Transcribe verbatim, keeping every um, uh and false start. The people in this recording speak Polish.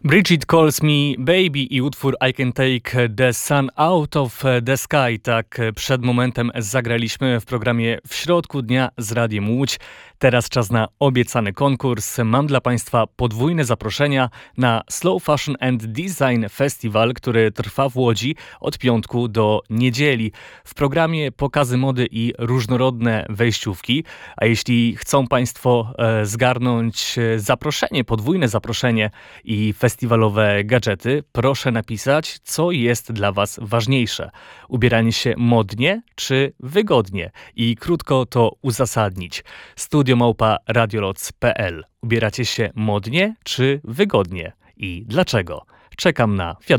Bridget Calls Me Baby i utwór I Can Take the Sun Out of the Sky. Tak przed momentem zagraliśmy w programie W środku dnia z Radiem Łódź. Teraz czas na obiecany konkurs. Mam dla Państwa podwójne zaproszenia na Slow Fashion and Design Festival, który trwa w Łodzi od piątku do niedzieli. W programie pokazy mody i różnorodne wejściówki. A jeśli chcą Państwo e, zgarnąć zaproszenie, podwójne zaproszenie i festiwalowe gadżety, proszę napisać, co jest dla Was ważniejsze. Ubieranie się modnie czy wygodnie? I krótko to uzasadnić. Studio małpa radioloc kropka p l. Ubieracie się modnie czy wygodnie? I dlaczego? Czekam na wiadomości.